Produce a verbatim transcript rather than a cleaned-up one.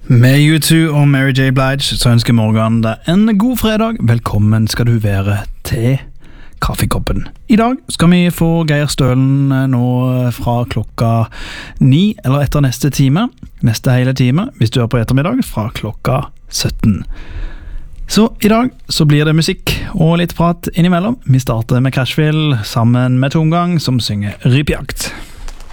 Med U to og Mary J. Blige så ønsker Morgan deg en god fredag. Velkommen skal du være til Kaffekoppen. I dag skal vi få Geir Stølen nå fra klokka ni, eller etter neste time. Neste hele time, hvis du er på ettermiddag, fra klokka sytten. Så i dag så blir det musikk og litt prat innimellom. Vi starter med Cashville sammen med Tomgang som synger Rypejakt.